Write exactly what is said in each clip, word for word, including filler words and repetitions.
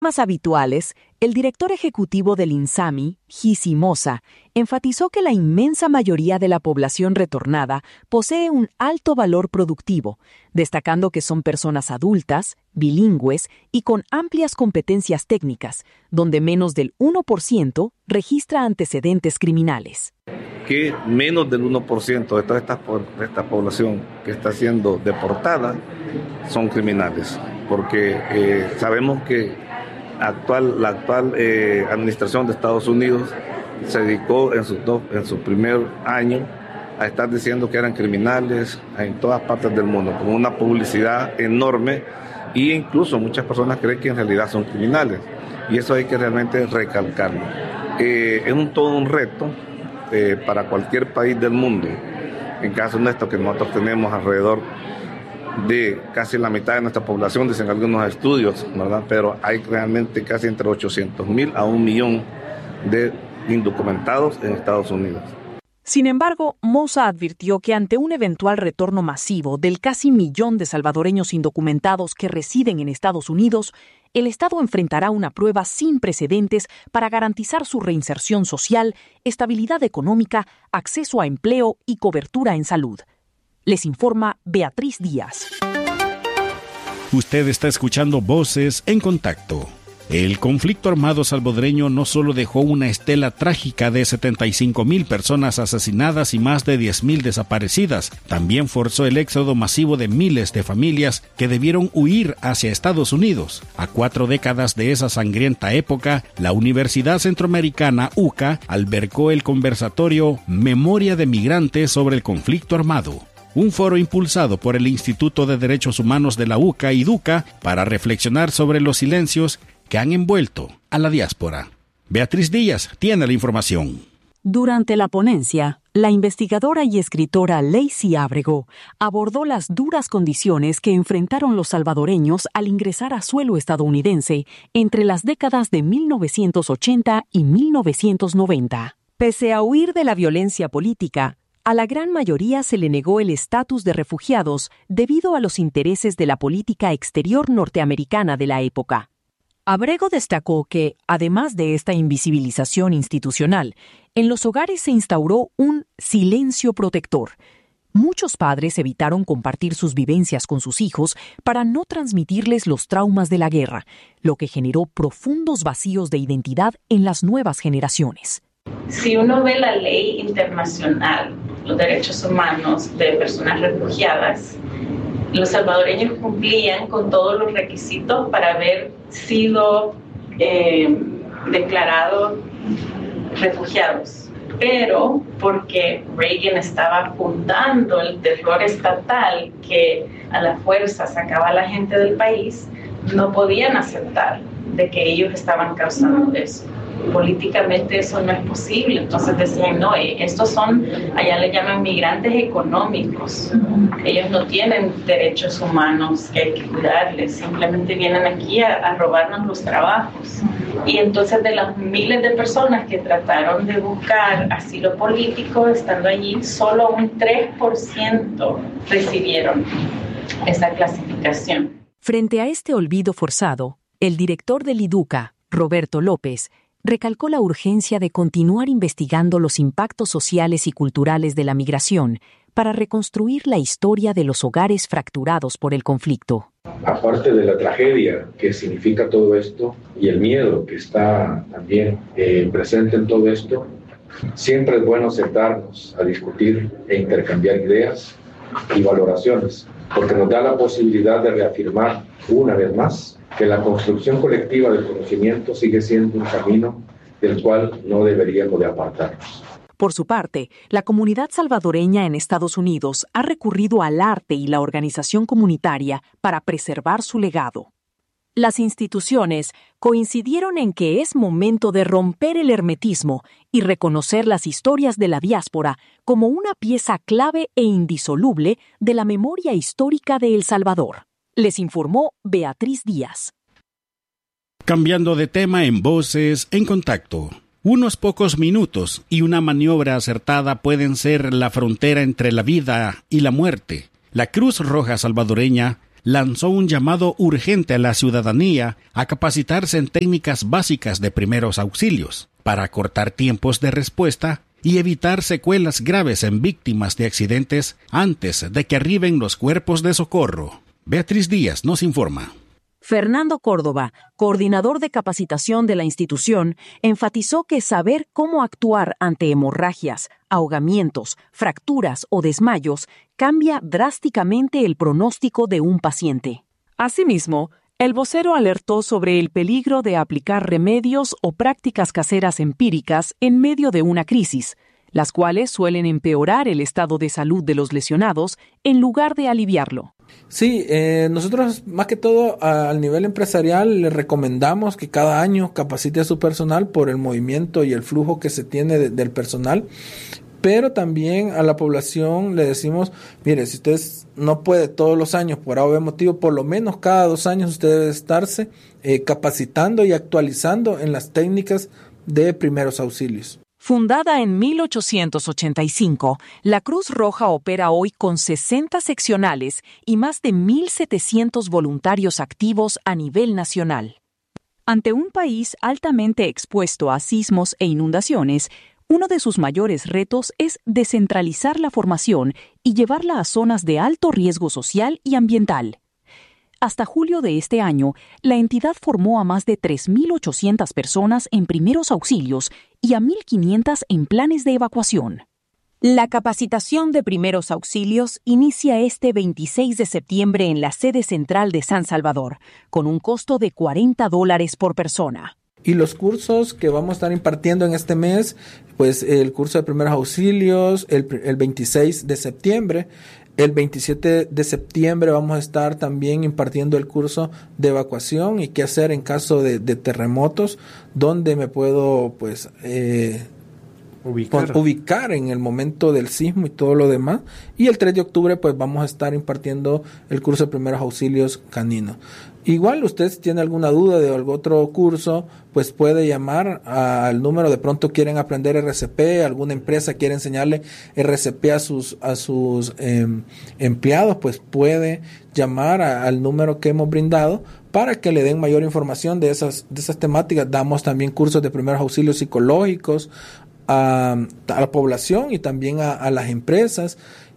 Más habituales, el director ejecutivo del INSAMI, Gisi Mosa, enfatizó que la inmensa mayoría de la población retornada posee un alto valor productivo, destacando que son personas adultas, bilingües y con amplias competencias técnicas, donde menos del uno por ciento registra antecedentes criminales. Que menos del uno por ciento de toda esta, de esta población que está siendo deportada son criminales, porque eh, sabemos que Actual, la actual eh, administración de Estados Unidos se dedicó en su, en su primer año a estar diciendo que eran criminales en todas partes del mundo, con una publicidad enorme, e incluso muchas personas creen que en realidad son criminales, y eso hay que realmente recalcarlo. Eh, es un, todo un reto eh, para cualquier país del mundo. En caso nuestro, que nosotros tenemos alrededor de casi la mitad de nuestra población, dicen algunos estudios, ¿verdad? Pero hay realmente casi entre ochocientos mil a un millón de indocumentados en Estados Unidos. Sin embargo, Mosa advirtió que ante un eventual retorno masivo del casi millón de salvadoreños indocumentados que residen en Estados Unidos, el Estado enfrentará una prueba sin precedentes para garantizar su reinserción social, estabilidad económica, acceso a empleo y cobertura en salud. Les informa Beatriz Díaz. Usted está escuchando Voces en Contacto. El conflicto armado salvadoreño no solo dejó una estela trágica de setenta y cinco mil personas asesinadas y más de diez mil desaparecidas, también forzó el éxodo masivo de miles de familias que debieron huir hacia Estados Unidos. A cuatro décadas de esa sangrienta época, la Universidad Centroamericana U C A albergó el conversatorio Memoria de Migrantes sobre el conflicto armado, un foro impulsado por el Instituto de Derechos Humanos de la U C A y DUCA para reflexionar sobre los silencios que han envuelto a la diáspora. Beatriz Díaz tiene la información. Durante la ponencia, la investigadora y escritora Lacey Ábrego abordó las duras condiciones que enfrentaron los salvadoreños al ingresar a suelo estadounidense entre las décadas de mil novecientos ochenta y mil novecientos noventa. Pese a huir de la violencia política, a la gran mayoría se le negó el estatus de refugiados debido a los intereses de la política exterior norteamericana de la época. Ábrego destacó que, además de esta invisibilización institucional, en los hogares se instauró un silencio protector. Muchos padres evitaron compartir sus vivencias con sus hijos para no transmitirles los traumas de la guerra, lo que generó profundos vacíos de identidad en las nuevas generaciones. Si uno ve la ley internacional, los derechos humanos de personas refugiadas, los salvadoreños cumplían con todos los requisitos para haber sido eh, declarados refugiados. Pero porque Reagan estaba fundando el terror estatal que a la fuerza sacaba a la gente del país, no podían aceptar de que ellos estaban causando eso. Políticamente eso no es posible, entonces decían, no, estos son, allá le llaman migrantes económicos, ellos no tienen derechos humanos que hay que cuidarles, simplemente vienen aquí a, a robarnos los trabajos. Y entonces de las miles de personas que trataron de buscar asilo político estando allí, solo un tres por ciento recibieron esa clasificación. Frente a este olvido forzado, el director del IDUCA, Roberto López, recalcó la urgencia de continuar investigando los impactos sociales y culturales de la migración para reconstruir la historia de los hogares fracturados por el conflicto. Aparte de la tragedia que significa todo esto y el miedo que está también eh, presente en todo esto, siempre es bueno sentarnos a discutir e intercambiar ideas y valoraciones, porque nos da la posibilidad de reafirmar una vez más que la construcción colectiva del conocimiento sigue siendo un camino del cual no deberíamos de apartarnos. Por su parte, la comunidad salvadoreña en Estados Unidos ha recurrido al arte y la organización comunitaria para preservar su legado. Las instituciones coincidieron en que es momento de romper el hermetismo y reconocer las historias de la diáspora como una pieza clave e indisoluble de la memoria histórica de El Salvador. Les informó Beatriz Díaz. Cambiando de tema en Voces en Contacto. Unos pocos minutos y una maniobra acertada pueden ser la frontera entre la vida y la muerte. La Cruz Roja salvadoreña lanzó un llamado urgente a la ciudadanía a capacitarse en técnicas básicas de primeros auxilios para acortar tiempos de respuesta y evitar secuelas graves en víctimas de accidentes antes de que arriben los cuerpos de socorro. Beatriz Díaz nos informa. Fernando Córdoba, coordinador de capacitación de la institución, enfatizó que saber cómo actuar ante hemorragias, ahogamientos, fracturas o desmayos cambia drásticamente el pronóstico de un paciente. Asimismo, el vocero alertó sobre el peligro de aplicar remedios o prácticas caseras empíricas en medio de una crisis, las cuales suelen empeorar el estado de salud de los lesionados en lugar de aliviarlo. Sí, eh, nosotros más que todo a, al nivel empresarial le recomendamos que cada año capacite a su personal por el movimiento y el flujo que se tiene de, del personal, pero también a la población le decimos, mire, si usted no puede todos los años por A o B motivo, por lo menos cada dos años usted debe estarse eh, capacitando y actualizando en las técnicas de primeros auxilios. Fundada en mil ochocientos ochenta y cinco, la Cruz Roja opera hoy con sesenta seccionales y más de mil setecientos voluntarios activos a nivel nacional. Ante un país altamente expuesto a sismos e inundaciones, uno de sus mayores retos es descentralizar la formación y llevarla a zonas de alto riesgo social y ambiental. Hasta julio de este año, la entidad formó a más de tres mil ochocientas personas en primeros auxilios y a mil quinientas en planes de evacuación. La capacitación de primeros auxilios inicia este veintiséis de septiembre en la sede central de San Salvador, con un costo de cuarenta dólares por persona. Y los cursos que vamos a estar impartiendo en este mes, pues el curso de primeros auxilios, el, el veintiséis de septiembre, el veintisiete de septiembre vamos a estar también impartiendo el curso de evacuación y qué hacer en caso de, de terremotos, donde me puedo pues eh, ubicar. ubicar en el momento del sismo y todo lo demás. Y el tres de octubre pues vamos a estar impartiendo el curso de primeros auxilios caninos. Igual usted si tiene alguna duda de algún otro curso, pues puede llamar al número, de pronto quieren aprender R C P, alguna empresa quiere enseñarle R C P a sus a sus eh, empleados, pues puede llamar a, al número que hemos brindado para que le den mayor información de esas de esas temáticas. Damos también cursos de primeros auxilios psicológicos a, a la población y también a, a las empresas.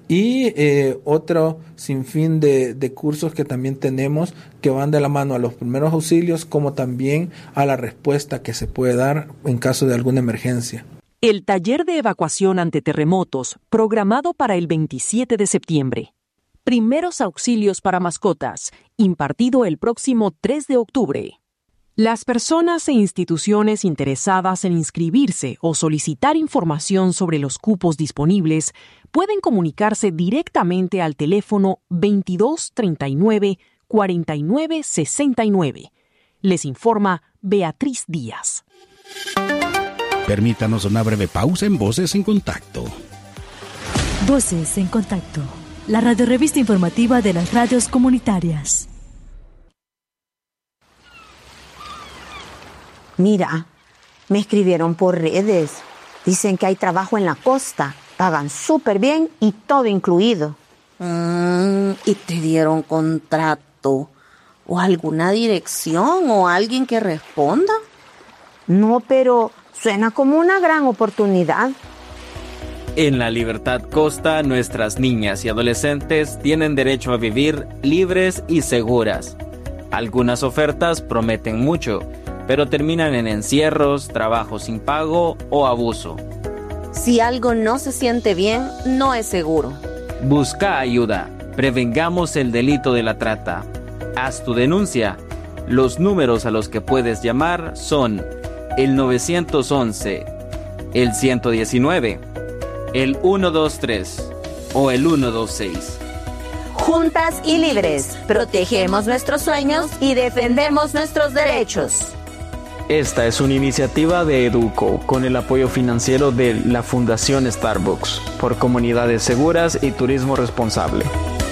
Y eh, otro sinfín de, de cursos que también tenemos que van de la mano a los primeros auxilios como también a la respuesta que se puede dar en caso de alguna emergencia. El taller de evacuación ante terremotos, programado para el veintisiete de septiembre. Primeros auxilios para mascotas, impartido el próximo tres de octubre. Las personas e instituciones interesadas en inscribirse o solicitar información sobre los cupos disponibles pueden comunicarse directamente al teléfono veintidós treinta y nueve cuarenta y nueve sesenta y nueve. Les informa Beatriz Díaz. Permítanos una breve pausa en Voces en Contacto. Voces en Contacto, la radiorrevista informativa de las radios comunitarias. Mira, me escribieron por redes. Dicen que hay trabajo en la costa. Pagan súper bien y todo incluido. Mm, ¿y te dieron contrato? ¿O alguna dirección o alguien que responda? No, pero suena como una gran oportunidad. En la Libertad Costa, nuestras niñas y adolescentes tienen derecho a vivir libres y seguras. Algunas ofertas prometen mucho, pero terminan en encierros, trabajo sin pago o abuso. Si algo no se siente bien, no es seguro. Busca ayuda. Prevengamos el delito de la trata. Haz tu denuncia. Los números a los que puedes llamar son el nueve once, el ciento diecinueve, el ciento veintitrés o el ciento veintiséis. Juntas y libres, protegemos nuestros sueños y defendemos nuestros derechos. Esta es una iniciativa de Educo con el apoyo financiero de la Fundación Starbucks por comunidades seguras y turismo responsable.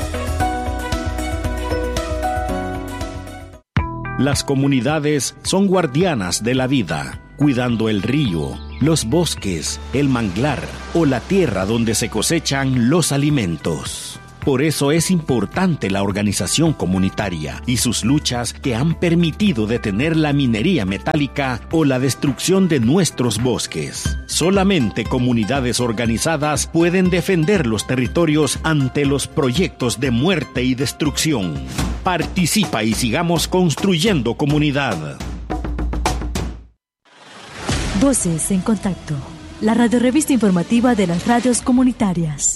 Las comunidades son guardianas de la vida, cuidando el río, los bosques, el manglar o la tierra donde se cosechan los alimentos. Por eso es importante la organización comunitaria y sus luchas que han permitido detener la minería metálica o la destrucción de nuestros bosques. Solamente comunidades organizadas pueden defender los territorios ante los proyectos de muerte y destrucción. Participa y sigamos construyendo comunidad. Voces en Contacto, la radiorevista informativa de las radios comunitarias.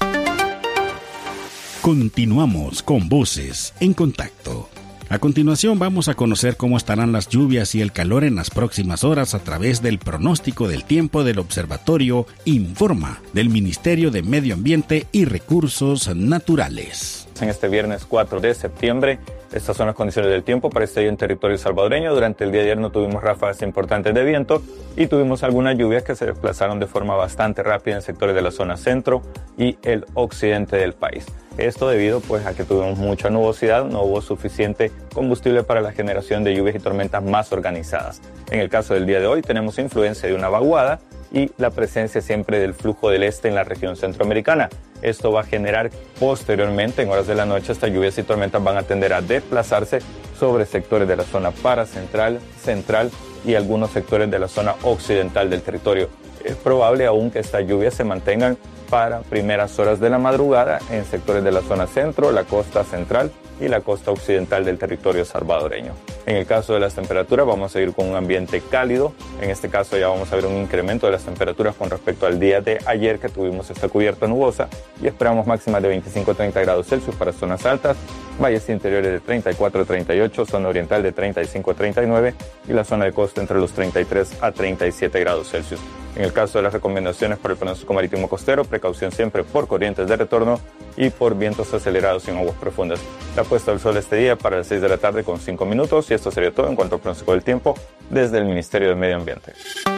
Continuamos con Voces en Contacto. A continuación vamos a conocer cómo estarán las lluvias y el calor en las próximas horas a través del pronóstico del tiempo del Observatorio Informa del Ministerio de Medio Ambiente y Recursos Naturales. En este viernes cuatro de septiembre, estas son las condiciones del tiempo para este día en territorio salvadoreño. Durante el día de ayer no tuvimos ráfagas importantes de viento y tuvimos algunas lluvias que se desplazaron de forma bastante rápida en sectores de la zona centro y el occidente del país. Esto debido pues a que tuvimos mucha nubosidad, no hubo suficiente combustible para la generación de lluvias y tormentas más organizadas. En el caso del día de hoy tenemos influencia de una vaguada y la presencia siempre del flujo del este en la región centroamericana. Esto va a generar posteriormente, en horas de la noche, estas lluvias y tormentas van a tender a desplazarse sobre sectores de la zona paracentral, central y algunos sectores de la zona occidental del territorio. Es probable aún que estas lluvias se mantengan para primeras horas de la madrugada en sectores de la zona centro, la costa central y la costa occidental del territorio salvadoreño. En el caso de las temperaturas vamos a ir con un ambiente cálido. En este caso ya vamos a ver un incremento de las temperaturas con respecto al día de ayer que tuvimos esta cubierta nubosa y esperamos máximas de veinticinco a treinta grados Celsius para zonas altas, valles interiores de treinta y cuatro a treinta y ocho, zona oriental de treinta y cinco a treinta y nueve y la zona de costa entre los treinta y tres a treinta y siete grados Celsius. En el caso de las recomendaciones para el pronóstico marítimo costero, precaución siempre por corrientes de retorno y por vientos acelerados en aguas profundas. La puesta del sol este día para las seis de la tarde con cinco minutos y esto sería todo en cuanto al pronóstico del tiempo desde el Ministerio de Medio Ambiente.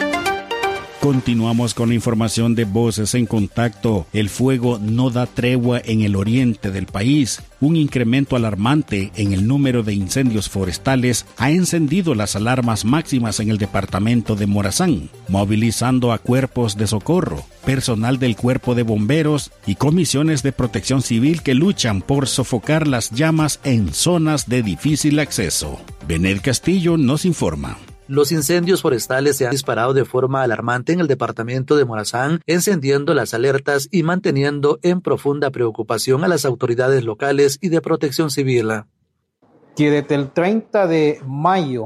Continuamos con la información de Voces en Contacto. El fuego no da tregua en el oriente del país. Un incremento alarmante en el número de incendios forestales ha encendido las alarmas máximas en el departamento de Morazán, movilizando a cuerpos de socorro, personal del Cuerpo de Bomberos y comisiones de protección civil que luchan por sofocar las llamas en zonas de difícil acceso. Benet Castillo nos informa. Los incendios forestales se han disparado de forma alarmante en el departamento de Morazán, encendiendo las alertas y manteniendo en profunda preocupación a las autoridades locales y de protección civil. Que desde el treinta de mayo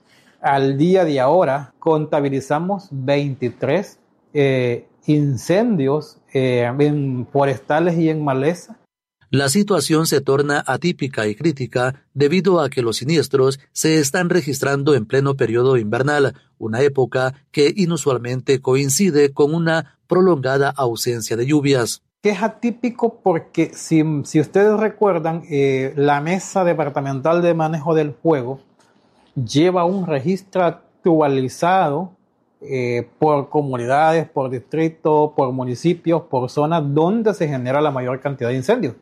al día de ahora contabilizamos veintitrés eh, incendios eh, en forestales y en maleza. La situación se torna atípica y crítica debido a que los siniestros se están registrando en pleno periodo invernal, una época que inusualmente coincide con una prolongada ausencia de lluvias. Que es atípico porque si, si ustedes recuerdan, eh, la Mesa Departamental de Manejo del Fuego lleva un registro actualizado eh, por comunidades, por distritos, por municipios, por zonas donde se genera la mayor cantidad de incendios.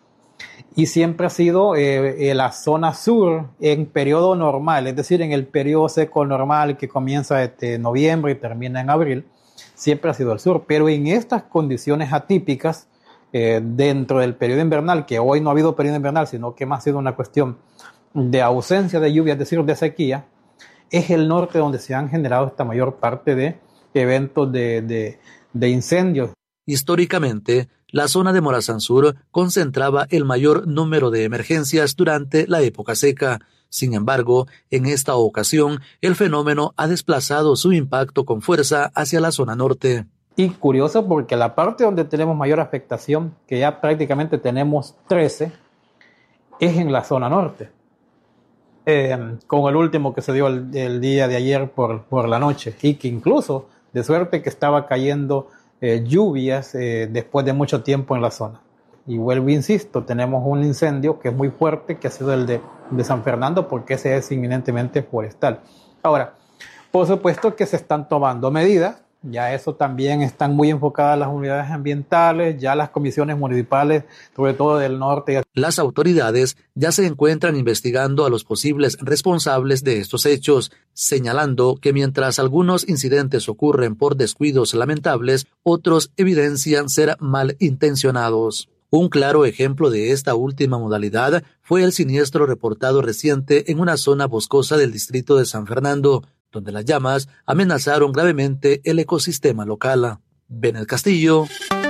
Y siempre ha sido eh, eh, la zona sur en periodo normal, es decir, en el periodo seco normal que comienza desde noviembre y termina en abril, siempre ha sido el sur. Pero en estas condiciones atípicas, eh, dentro del periodo invernal, que hoy no ha habido periodo invernal, sino que más ha sido una cuestión de ausencia de lluvia, es decir, de sequía, es el norte donde se han generado esta mayor parte de eventos de, de, de incendios. Históricamente, la zona de Morazán Sur concentraba el mayor número de emergencias durante la época seca. Sin embargo, en esta ocasión, el fenómeno ha desplazado su impacto con fuerza hacia la zona norte. Y curioso porque la parte donde tenemos mayor afectación, que ya prácticamente tenemos trece, es en la zona norte. Eh, con el último que se dio el, el día de ayer por, por la noche, y que incluso, de suerte que estaba cayendo Eh, lluvias eh, después de mucho tiempo en la zona. Y vuelvo, insisto, tenemos un incendio que es muy fuerte, que ha sido el de, de San Fernando, porque ese es inminentemente forestal. Ahora, por supuesto que se están tomando medidas, ya eso también están muy enfocadas las unidades ambientales, ya las comisiones municipales, sobre todo del norte. Las autoridades ya se encuentran investigando a los posibles responsables de estos hechos, señalando que mientras algunos incidentes ocurren por descuidos lamentables, otros evidencian ser malintencionados. Un claro ejemplo de esta última modalidad fue el siniestro reportado reciente en una zona boscosa del distrito de San Fernando, donde las llamas amenazaron gravemente el ecosistema local. Benet Castillo.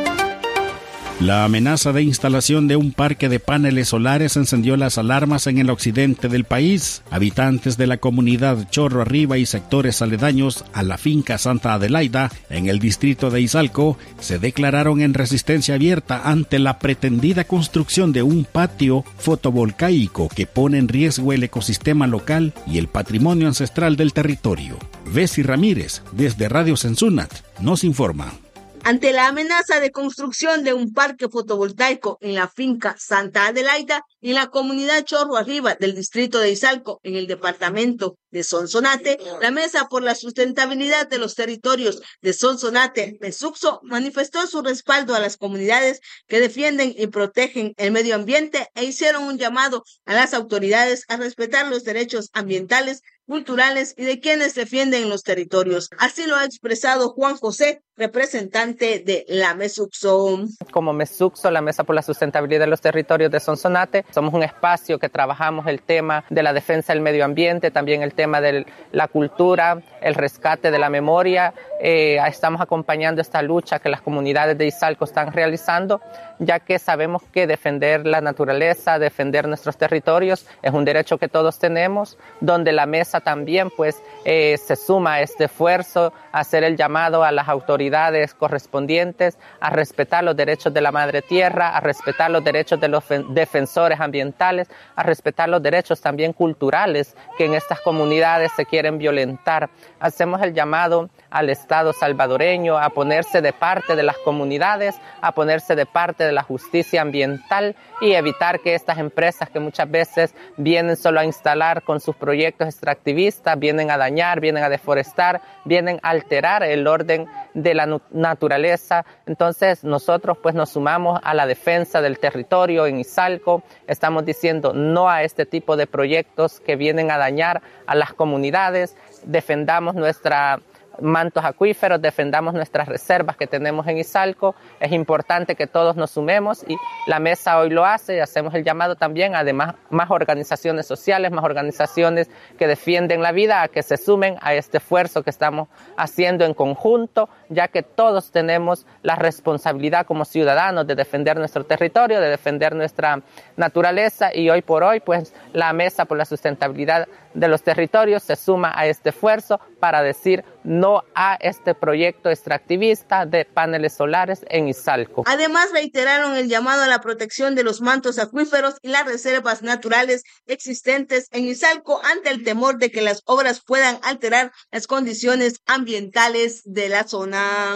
La amenaza de instalación de un parque de paneles solares encendió las alarmas en el occidente del país. Habitantes de la comunidad Chorro Arriba y sectores aledaños a la finca Santa Adelaida, en el distrito de Izalco, se declararon en resistencia abierta ante la pretendida construcción de un patio fotovoltaico que pone en riesgo el ecosistema local y el patrimonio ancestral del territorio. Bessie Ramírez, desde Radio Sensunat, nos informa. Ante la amenaza de construcción de un parque fotovoltaico en la finca Santa Adelaida, en la comunidad Chorro Arriba del distrito de Izalco, en el departamento de Sonsonate, la Mesa por la Sustentabilidad de los Territorios de Sonsonate, MESUCSO, manifestó su respaldo a las comunidades que defienden y protegen el medio ambiente e hicieron un llamado a las autoridades a respetar los derechos ambientales, culturales y de quienes defienden los territorios. Así lo ha expresado Juan José, representante de la MESUCSO. Como MESUCSO, la Mesa por la Sustentabilidad de los Territorios de Sonsonate, somos un espacio que trabajamos el tema de la defensa del medio ambiente, también el tema de la cultura, el rescate de la memoria. Eh, estamos acompañando esta lucha que las comunidades de Izalco están realizando, ya que sabemos que defender la naturaleza, defender nuestros territorios es un derecho que todos tenemos, donde la mesa también pues eh, se suma a este esfuerzo, a hacer el llamado a las autoridades correspondientes a respetar los derechos de la madre tierra, a respetar los derechos de los defensores ambientales, a respetar los derechos también culturales que en estas comunidades se quieren violentar. Hacemos el llamado al Estado salvadoreño a ponerse de parte de las comunidades, a ponerse de parte de la justicia ambiental y evitar que estas empresas que muchas veces vienen solo a instalar con sus proyectos extractivistas, vienen a dañar, vienen a deforestar, vienen a alterar el orden de la naturaleza. Entonces nosotros pues nos sumamos a la defensa del territorio en Izalco, estamos diciendo no a este tipo de proyectos que vienen a dañar a las comunidades, defendamos nuestra mantos acuíferos, defendamos nuestras reservas que tenemos en Izalco. Es importante que todos nos sumemos y la mesa hoy lo hace y hacemos el llamado también a demás, más organizaciones sociales, más organizaciones que defienden la vida, a que se sumen a este esfuerzo que estamos haciendo en conjunto, ya que todos tenemos la responsabilidad como ciudadanos de defender nuestro territorio, de defender nuestra naturaleza y hoy por hoy pues la Mesa por la Sustentabilidad de los Territorios se suma a este esfuerzo para decir no a este proyecto extractivista de paneles solares en Izalco. Además, reiteraron el llamado a la protección de los mantos acuíferos y las reservas naturales existentes en Izalco ante el temor de que las obras puedan alterar las condiciones ambientales de la zona.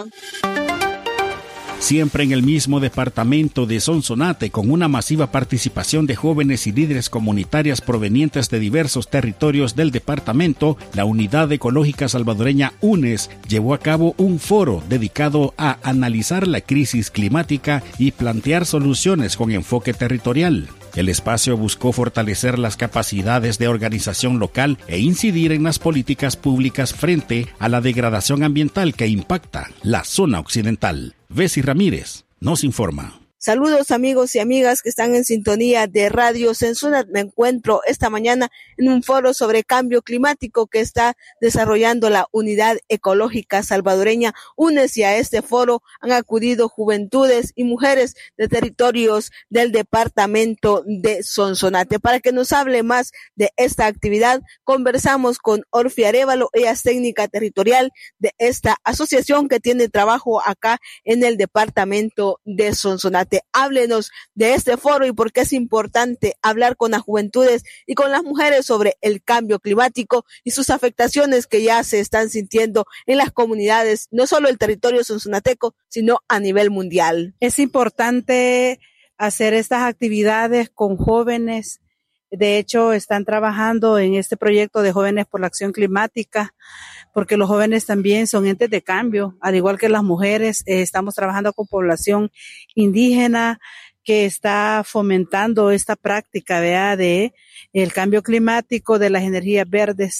Siempre en el mismo departamento de Sonsonate, con una masiva participación de jóvenes y líderes comunitarias provenientes de diversos territorios del departamento, la Unidad Ecológica Salvadoreña UNES llevó a cabo un foro dedicado a analizar la crisis climática y plantear soluciones con enfoque territorial. El espacio buscó fortalecer las capacidades de organización local e incidir en las políticas públicas frente a la degradación ambiental que impacta la zona occidental. Bessie Ramírez nos informa. Saludos amigos y amigas que están en sintonía de Radio Sensunat. Me encuentro esta mañana en un foro sobre cambio climático que está desarrollando la Unidad Ecológica Salvadoreña UNES, y a este foro han acudido juventudes y mujeres de territorios del departamento de Sonsonate. Para que nos hable más de esta actividad, conversamos con Orfi Arévalo. Ella es técnica territorial de esta asociación que tiene trabajo acá en el departamento de Sonsonate. Háblenos de este foro y por qué es importante hablar con las juventudes y con las mujeres sobre el cambio climático y sus afectaciones que ya se están sintiendo en las comunidades, no solo el territorio sonsonateco, sino a nivel mundial. Es importante hacer estas actividades con jóvenes. De hecho, están trabajando en este proyecto de Jóvenes por la Acción Climática, porque los jóvenes también son entes de cambio, al igual que las mujeres. Eh, estamos trabajando con población indígena que está fomentando esta práctica, ¿verdad?, de el cambio climático, de las energías verdes.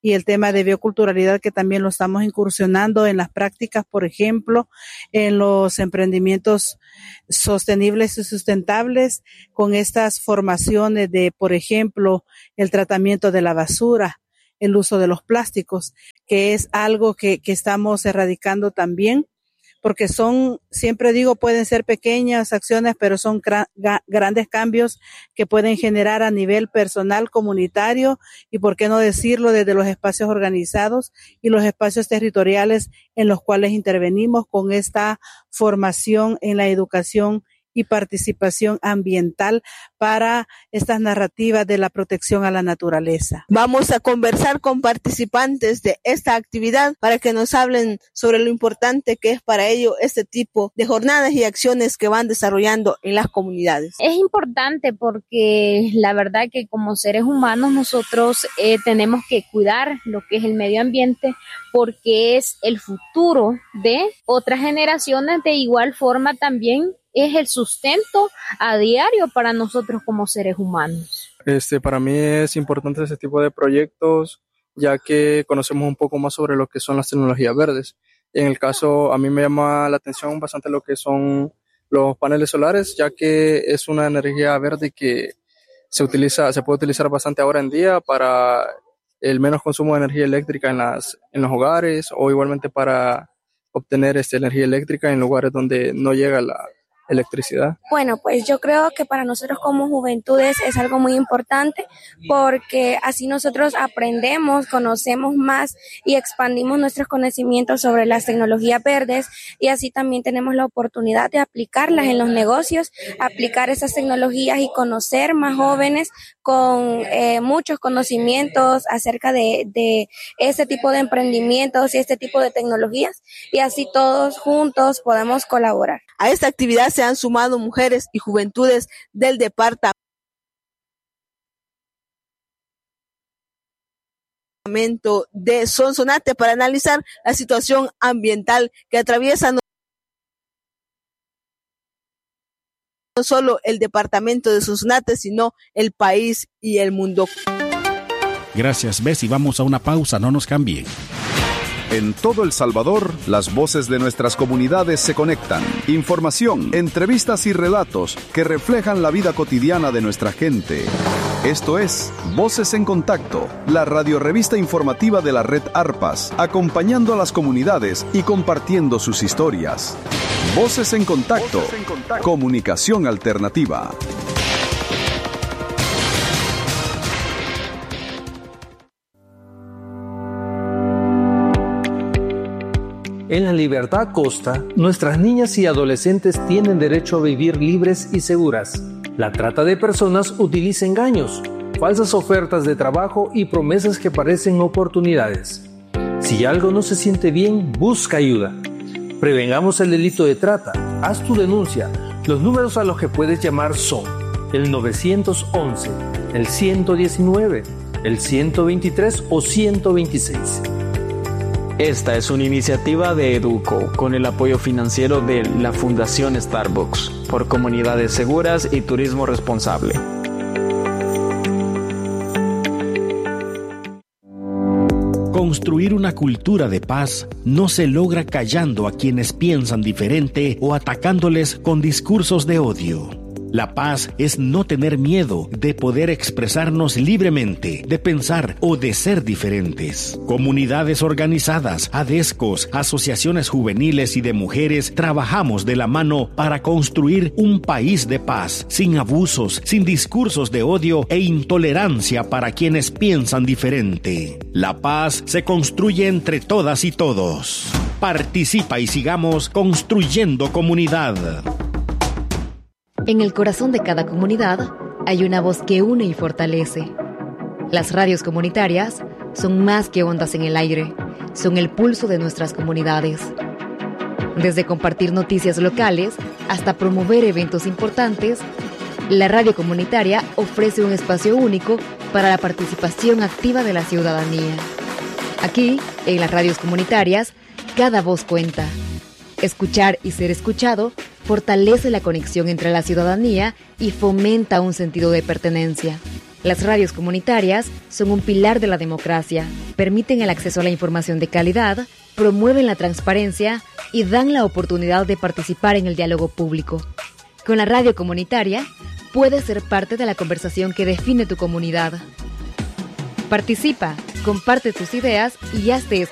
y el tema de bioculturalidad, que también lo estamos incursionando en las prácticas, por ejemplo, en los emprendimientos sostenibles y sustentables, con estas formaciones de, por ejemplo, el tratamiento de la basura, el uso de los plásticos, que es algo que, que estamos erradicando también, porque son, siempre digo, pueden ser pequeñas acciones, pero son gra- ga- grandes cambios que pueden generar a nivel personal, comunitario, y por qué no decirlo desde los espacios organizados y los espacios territoriales en los cuales intervenimos con esta formación en la educación y participación ambiental para estas narrativas de la protección a la naturaleza. Vamos a conversar con participantes de esta actividad para que nos hablen sobre lo importante que es para ellos este tipo de jornadas y acciones que van desarrollando en las comunidades. Es importante porque la verdad que como seres humanos nosotros eh, tenemos que cuidar lo que es el medio ambiente, porque es el futuro de otras generaciones. De igual forma también es el sustento a diario para nosotros como seres humanos. Este, para mí es importante ese tipo de proyectos, ya que conocemos un poco más sobre lo que son las tecnologías verdes. En el caso, a mí me llama la atención bastante lo que son los paneles solares, ya que es una energía verde que se utiliza, se puede utilizar bastante ahora en día para el menos consumo de energía eléctrica en las, en los hogares, o igualmente para obtener esta energía eléctrica en lugares donde no llega la electricidad. Bueno, pues yo creo que para nosotros como juventudes es algo muy importante, porque así nosotros aprendemos, conocemos más y expandimos nuestros conocimientos sobre las tecnologías verdes, y así también tenemos la oportunidad de aplicarlas en los negocios, aplicar esas tecnologías y conocer más jóvenes con eh, muchos conocimientos acerca de, de este tipo de emprendimientos y este tipo de tecnologías, y así todos juntos podemos colaborar. A esta actividad se han sumado mujeres y juventudes del departamento de Sonsonate para analizar la situación ambiental que atraviesa no solo el departamento de Sonsonate, sino el país y el mundo. Gracias, Bessie. Vamos a una pausa, no nos cambien. En todo El Salvador, las voces de nuestras comunidades se conectan. Información, entrevistas y relatos que reflejan la vida cotidiana de nuestra gente. Esto es Voces en Contacto, la radiorrevista informativa de la red ARPAS, acompañando a las comunidades y compartiendo sus historias. Voces en Contacto, Voces en Contacto. Comunicación alternativa. En la Libertad Costa, nuestras niñas y adolescentes tienen derecho a vivir libres y seguras. La trata de personas utiliza engaños, falsas ofertas de trabajo y promesas que parecen oportunidades. Si algo no se siente bien, busca ayuda. Prevengamos el delito de trata. Haz tu denuncia. Los números a los que puedes llamar son el nueve once, el ciento diecinueve, el ciento veintitrés o ciento veintiséis. Esta es una iniciativa de Educo con el apoyo financiero de la Fundación Starbucks por comunidades seguras y turismo responsable. Construir una cultura de paz no se logra callando a quienes piensan diferente o atacándoles con discursos de odio. La paz es no tener miedo de poder expresarnos libremente, de pensar o de ser diferentes. Comunidades organizadas, ADESCOS, asociaciones juveniles y de mujeres trabajamos de la mano para construir un país de paz, sin abusos, sin discursos de odio e intolerancia para quienes piensan diferente. La paz se construye entre todas y todos. Participa y sigamos construyendo comunidad. En el corazón de cada comunidad hay una voz que une y fortalece. Las radios comunitarias son más que ondas en el aire, son el pulso de nuestras comunidades. Desde compartir noticias locales hasta promover eventos importantes, la radio comunitaria ofrece un espacio único para la participación activa de la ciudadanía. Aquí, en las radios comunitarias, cada voz cuenta. Escuchar y ser escuchado fortalece la conexión entre la ciudadanía y fomenta un sentido de pertenencia. Las radios comunitarias son un pilar de la democracia, permiten el acceso a la información de calidad, promueven la transparencia y dan la oportunidad de participar en el diálogo público. Con la radio comunitaria, puedes ser parte de la conversación que define tu comunidad. Participa, comparte tus ideas y hazte